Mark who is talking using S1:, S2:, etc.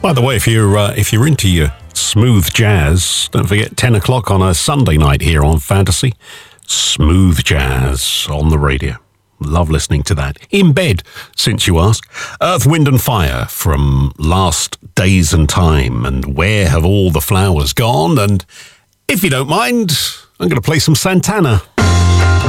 S1: By the way, if you're into your smooth jazz, don't forget 10 o'clock on a Sunday night here on Fantasy. Smooth jazz on the radio. Love listening to that. In bed, since you ask. Earth, Wind and Fire from Last Days and Time and Where Have All the Flowers Gone? And if you don't mind, I'm going to play some Santana.